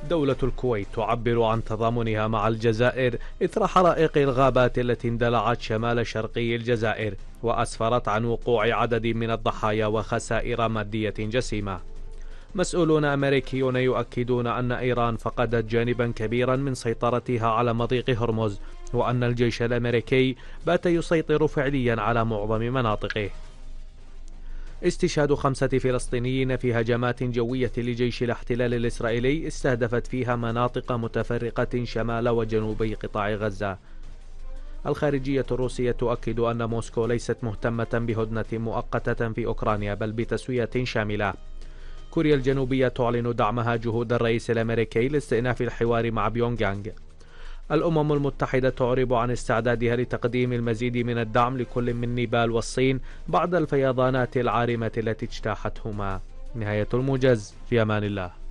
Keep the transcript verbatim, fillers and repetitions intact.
دولة الكويت تعبر عن تضامنها مع الجزائر إثر حرائق الغابات التي اندلعت شمال شرقي الجزائر، وأسفرت عن وقوع عدد من الضحايا وخسائر مادية جسيمة. مسؤولون أمريكيون يؤكدون أن إيران فقدت جانبا كبيرا من سيطرتها على مضيق هرمز، وأن الجيش الأمريكي بات يسيطر فعليا على معظم مناطقه. استشهاد خمسة فلسطينيين في هجمات جوية لجيش الاحتلال الإسرائيلي استهدفت فيها مناطق متفرقة شمال وجنوبي قطاع غزة. الخارجية الروسية تؤكد أن موسكو ليست مهتمة بهدنة مؤقتة في أوكرانيا بل بتسوية شاملة. كوريا الجنوبية تعلن دعمها جهود الرئيس الأمريكي لاستئناف الحوار مع بيونغ يانغ. الأمم المتحدة تعرب عن استعدادها لتقديم المزيد من الدعم لكل من نيبال والصين بعد الفيضانات العارمة التي اجتاحتهما. نهاية الموجز، في أمان الله.